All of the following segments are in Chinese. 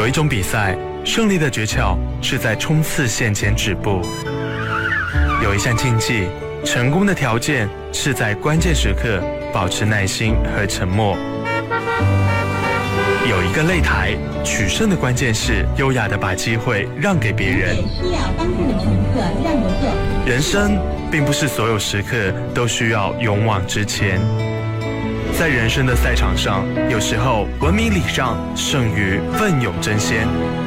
有一种比赛，胜利的诀窍是在冲刺线前止步；有一项竞技，成功的条件是在关键时刻保持耐心和沉默；有一个擂台，取胜的关键是优雅地把机会让给别人。人生并不是所有时刻都需要勇往直前，在人生的赛场上，有时候文明礼让胜于奋勇争先。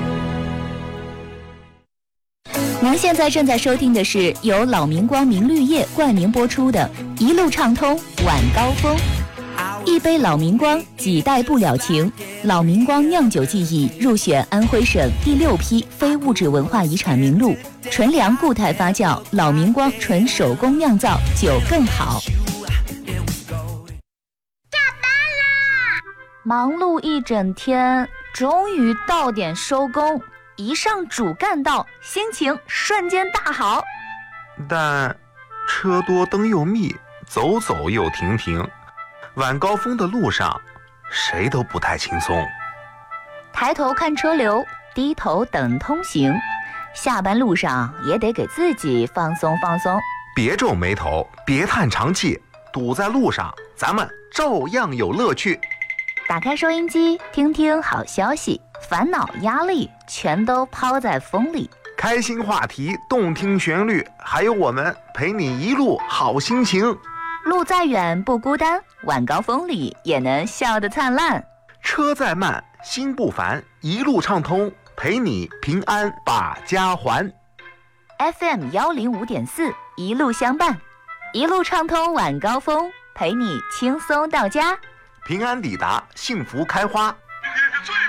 您现在正在收听的是由老明光明绿业冠名播出的《一路畅通晚高峰》。一杯老明光，几代不了情。老明光酿酒技艺入选安徽省第6批非物质文化遗产名录。纯粮固态发酵，老明光纯手工酿造，酒更好。忙碌一整天，终于到点收工，一上主干道，心情瞬间大好。 但车多灯又密，走走又停停，晚高峰的路上谁都不太轻松。 抬头看车流，低头等通行，下班路上也得给自己放松放松。 别皱眉头，别叹长气，堵在路上咱们照样有乐趣。 打开收音机，听听好消息，烦恼压力全都抛在风里。 开心话题，动听旋律，还有我们陪你一路好心情。 路再远不孤单，晚高峰里也能笑得灿烂。 车再慢心不烦，一路畅通，陪你平安把家还。 FM 105.4，一路相伴，一路畅通晚高峰，陪你轻松到家， 平安抵达，幸福开花。